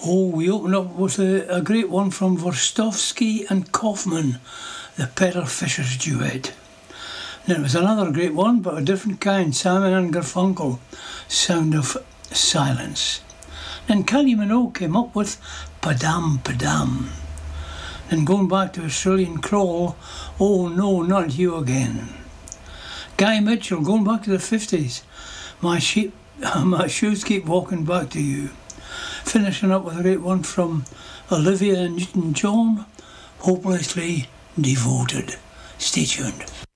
Oh, we open up with a great one from Verstovsky and Kaufman, the Pedal Fishers duet. And it was another great one, but a different kind, Simon and Garfunkel, Sound of Silence. Then Kylie Minogue came up with Padam Padam. Then going back to Australian Crawl, Oh No, Not You Again. Guy Mitchell, going back to the 50s, My Shoes Keep Walking Back to You. Finishing up with a great one from Olivia Newton-John, Hopelessly Devoted. Stay tuned.